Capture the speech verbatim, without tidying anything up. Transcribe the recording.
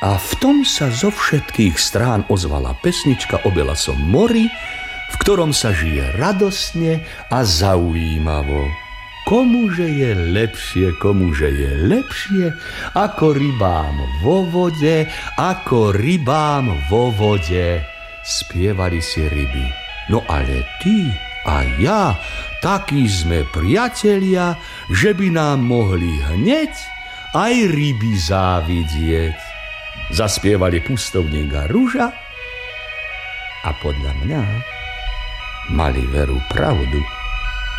A v tom sa zo všetkých strán ozvala pesnička o belasom mori, v ktorom sa žije radosne a zaujímavo. Komuže je lepšie, komuže je lepšie, ako rybám vo vode, ako rybám vo vode, spievali si ryby. No ale ty a ja, takí sme priatelia, že by nám mohli hneď aj ryby závidieť. Zaspievali pustovník a ruža a podľa mňa mali veru pravdu.